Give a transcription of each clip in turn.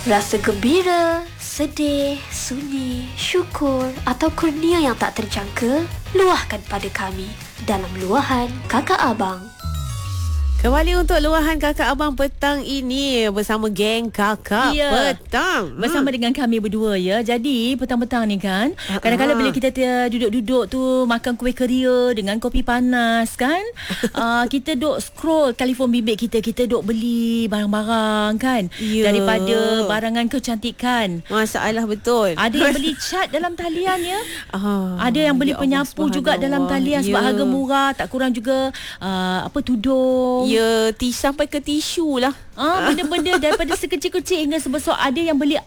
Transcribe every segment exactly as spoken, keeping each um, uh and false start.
Rasa gembira, sedih, sunyi, syukur atau kurnia yang tak terjangka, luahkan pada kami dalam Luahan Kakak Abang. Kembali untuk Luahan Kakak Abang petang ini bersama geng Kakak Ya. Petang. Bersama Hmm. dengan kami berdua ya. Jadi petang-petang ni kan, Uh-uh. kadang-kadang bila kita ter- duduk-duduk tu makan kuih keria dengan kopi panas kan, uh, kita duk scroll telefon bimbit kita, kita duk beli barang-barang kan, Ya. daripada barangan kecantikan. Masalah betul. Ada yang beli cat dalam talian ya. Ah, Ada yang beli ya Allah, penyapu juga dalam subhanallah. talian sebab Ya. harga murah, tak kurang juga uh, apa tudung. Ya, tis sampai ke tisu lah. Ah, benda-benda daripada sekecil-kecil hingga sebesar. Ada yang beli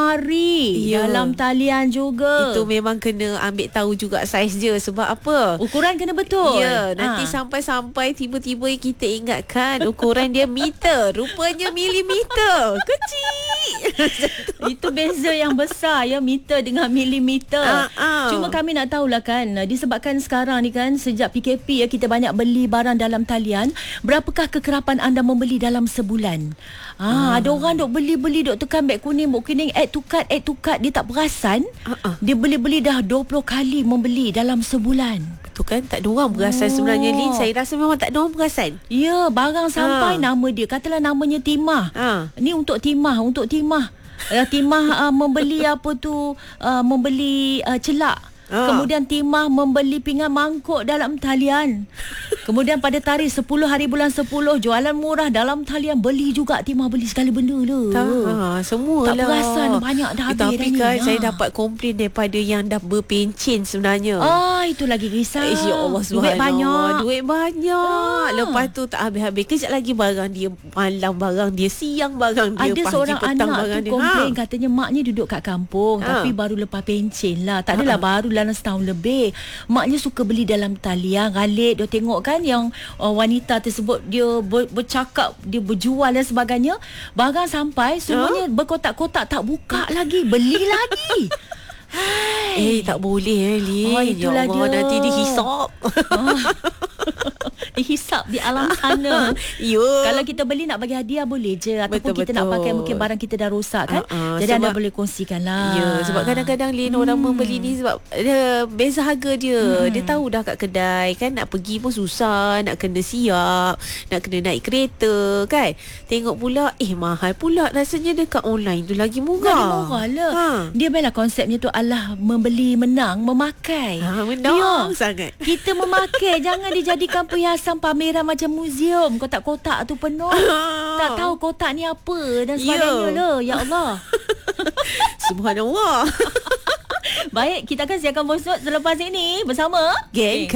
almari Ya. dalam talian juga. Itu memang kena ambil tahu juga saiz dia. Sebab apa? Ukuran kena betul. Ya, nanti Ah. sampai-sampai tiba-tiba kita ingatkan ukuran dia meter. Rupanya milimeter. Kecil. Itu beza yang besar ya, meter dengan milimeter. Ah, ah. Cuma kami nak tahulah kan, disebabkan sekarang ni kan sejak P K P ya, kita banyak beli barang dalam talian. Berapakah kekerapan anda membeli dalam sebulan? Ah, ada orang duk beli-beli duk tekan beg kuning, beg kuning, add to cart, add to cart, dia tak perasan. Ah, ah. Dia beli-beli dah dua puluh kali membeli dalam sebulan. Tu kan tak ada orang perasan Oh. sebenarnya, Lin. Saya rasa memang tak ada orang perasan. Ya, barang sampai Ha. nama dia. Katalah namanya Timah. Ha. Ni untuk Timah, untuk Timah. Uh, Timah uh, membeli apa tu, uh, membeli uh, celak. Ha. Kemudian Timah membeli pinggan mangkuk dalam talian. Kemudian pada tarikh sepuluh hari bulan sepuluh, jualan murah dalam talian. Beli juga Timah, beli sekali benda lah. Tak, ha, semua Tak lah. perasan banyak dah Eh, habis Tapi dah ni. kan Ha. saya dapat komplain daripada yang dah berpencen sebenarnya. Ah, itu lagi risau. Eh, ya Allah, Duit subhanallah. banyak. Duit banyak. Ah. Lepas tu tak habis-habis. Kejap lagi barang dia malam, barang dia siang, barang dia Ada pagi, seorang petang, anak barang tu dia. komplain, Ha. katanya maknya duduk kat kampung, Ha. tapi baru lepas pencen lah. Tak adalah baru dalam setahun lebih. Maknya suka beli dalam talian, galit. Dia tengok kan yang uh, wanita tersebut dia ber, bercakap, dia berjual dan sebagainya. Barang sampai semuanya berkotak-kotak, tak buka lagi, beli lagi. Hai. Eh, tak boleh eh, Lin. Oh, itulah ya Allah, dia. nanti dihisap. Dihisap di alam sana. Ya. Kalau kita beli nak bagi hadiah boleh je, ataupun Betul, kita nak pakai, betul. mungkin barang kita dah rosak kan. Uh-uh, Jadi anda sebab- boleh kongsikan lah. Ya, sebab kadang-kadang Lin hmm. orang membeli ni sebab dia beza harga dia. Hmm. Dia tahu dah kat kedai kan, nak pergi pun susah, nak kena siap, nak kena naik kereta kan. Tengok pula eh mahal pula, rasanya dekat online tu lagi murah. Lagi murah lah. Ha. Dia memang konsepnya tu Allah membeli menang memakai. Ha, menang sangat. Kita memakai, jangan dijadikan perhiasan pameran macam muzium. Kotak-kotak tu penuh. Tak tahu kotak ni apa dan sebagainya Ya. lah. Ya Allah. Subhanallah. Baik, kita akan siapkan bosot selepas ini bersama Geng